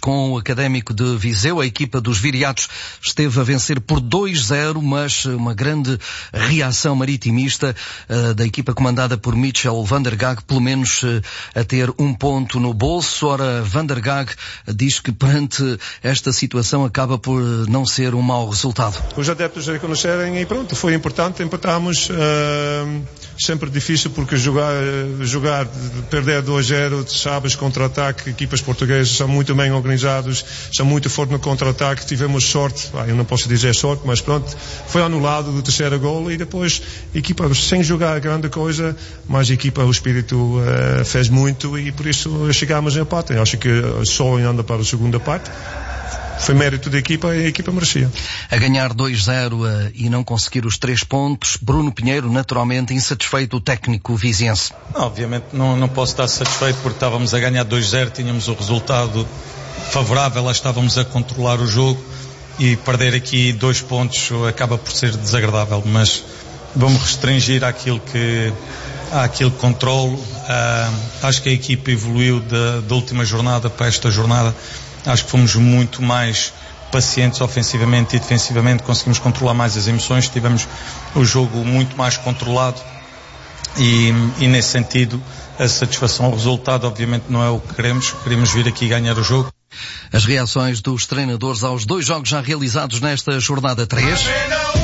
com o Académico de Viseu. A equipa dos viriatos esteve a vencer por 2-0, mas uma grande reação maritimista da equipa comandada por Michel van der Gaag, pelo menos a ter um ponto no bolso. Ora, van der Gaag diz que perante esta situação acaba por não ser um mau resultado. Os adeptos reconhecerem e pronto, foi importante, empatámos. Sempre difícil porque jogar, perder 2-0, sabes, contra-ataque, equipas portuguesas são muito bem organizados, são muito fortes no contra-ataque, tivemos sorte, eu não posso dizer sorte, mas pronto, foi anulado o terceiro gol e depois a equipa sem jogar grande coisa, mas a equipa, o espírito fez muito e por isso chegámos ao empate. Acho que só olhando para a segunda parte foi mérito da equipa e a equipa merecia. A ganhar 2-0 e não conseguir os 3 pontos, Bruno Pinheiro, naturalmente insatisfeito, o técnico viziense. Obviamente não posso estar satisfeito porque estávamos a ganhar 2-0, tínhamos o resultado favorável, lá estávamos a controlar o jogo e perder aqui 2 pontos acaba por ser desagradável, mas vamos restringir àquilo que controlo. Acho que a equipa evoluiu da última jornada para esta jornada. Acho que fomos muito mais pacientes ofensivamente e defensivamente, conseguimos controlar mais as emoções, tivemos o jogo muito mais controlado e nesse sentido a satisfação ao resultado obviamente não é o que queremos vir aqui ganhar o jogo. As reações dos treinadores aos 2 jogos já realizados nesta jornada 3.